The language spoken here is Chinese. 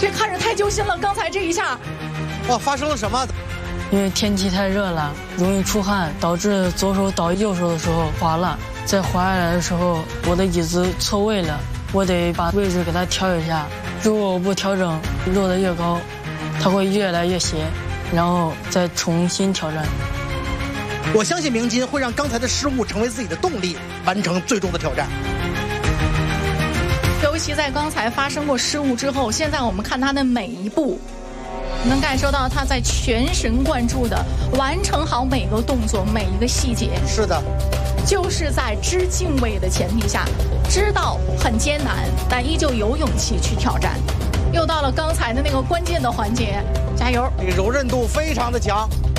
这看着太揪心了。刚才这一下， 哇，发生了什么？ 因为天气太热了，容易出汗，导致左手倒右手的时候滑了。在滑下来的时候，我的椅子错位了，我得把位置给它调一下。如果我不调整，落得越高，它会越来越斜，然后再重新挑战。 我相信明金会让刚才的失误成为自己的动力，完成最终的挑战。 尤其在刚才发生过失误之后，现在我们看他的每一步，能感受到他在全神贯注地完成好每个动作、每一个细节。 是的， 就是在知敬畏的前提下，知道很艰难，但依旧有勇气去挑战。又到了刚才的那个关键的环节，加油！ 这个柔韧度非常的强。